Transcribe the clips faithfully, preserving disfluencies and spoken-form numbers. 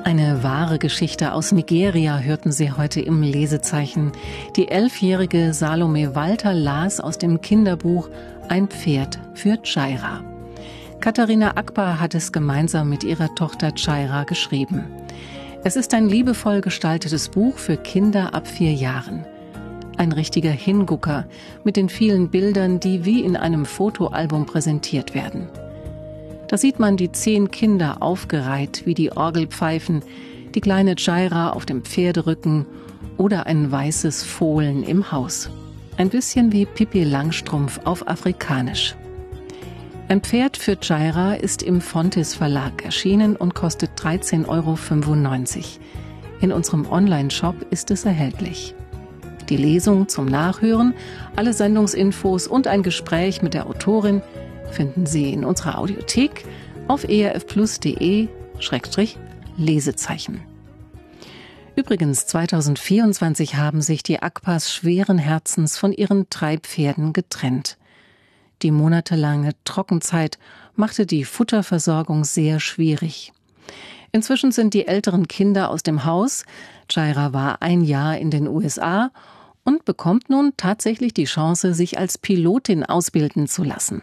Eine wahre Geschichte aus Nigeria hörten Sie heute im Lesezeichen. Die elfjährige Salome Walter las aus dem Kinderbuch Ein Pferd für Jaira. Katharina Akbar hat es gemeinsam mit ihrer Tochter Jaira geschrieben. Es ist ein liebevoll gestaltetes Buch für Kinder ab vier Jahren. Ein richtiger Hingucker mit den vielen Bildern, die wie in einem Fotoalbum präsentiert werden. Da sieht man die zehn Kinder aufgereiht wie die Orgelpfeifen, die kleine Jaira auf dem Pferderücken oder ein weißes Fohlen im Haus. Ein bisschen wie Pippi Langstrumpf auf Afrikanisch. Ein Pferd für Jaira ist im Fontys Verlag erschienen und kostet dreizehn Euro fünfundneunzig. In unserem Online-Shop ist es erhältlich. Die Lesung zum Nachhören, alle Sendungsinfos und ein Gespräch mit der Autorin finden Sie in unserer Audiothek auf erfplus punkt de Schrägstrich Lesezeichen. Übrigens, zweitausendvierundzwanzig haben sich die Akbars schweren Herzens von ihren Treibpferden getrennt. Die monatelange Trockenzeit machte die Futterversorgung sehr schwierig. Inzwischen sind die älteren Kinder aus dem Haus. Jaira war ein Jahr in den U S A und bekommt nun tatsächlich die Chance, sich als Pilotin ausbilden zu lassen.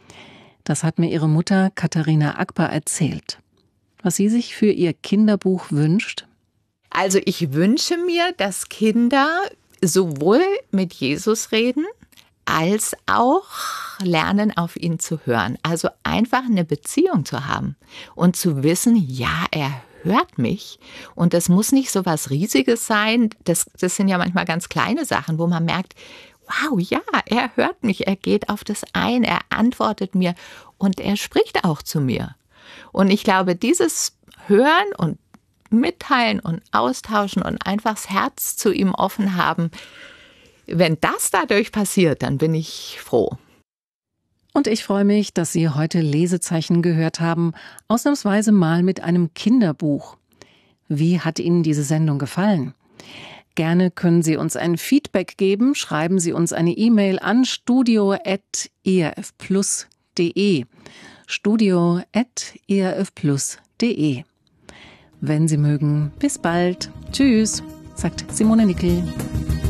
Das hat mir ihre Mutter Katharina Akbar erzählt. Was sie sich für ihr Kinderbuch wünscht? Also ich wünsche mir, dass Kinder sowohl mit Jesus reden, als auch lernen, auf ihn zu hören. Also einfach eine Beziehung zu haben und zu wissen, ja, er hört mich. Und das muss nicht so was Riesiges sein. Das, das sind ja manchmal ganz kleine Sachen, wo man merkt, wow, ja, er hört mich, er geht auf das ein, er antwortet mir und er spricht auch zu mir. Und ich glaube, dieses Hören und Mitteilen und Austauschen und einfach das Herz zu ihm offen haben, wenn das dadurch passiert, dann bin ich froh. Und ich freue mich, dass Sie heute Lesezeichen gehört haben, ausnahmsweise mal mit einem Kinderbuch. Wie hat Ihnen diese Sendung gefallen? Gerne können Sie uns ein Feedback geben. Schreiben Sie uns eine E-Mail an studio at erfplus punkt de. studio at erfplus punkt de. Wenn Sie mögen, bis bald. Tschüss, sagt Simone Nickel.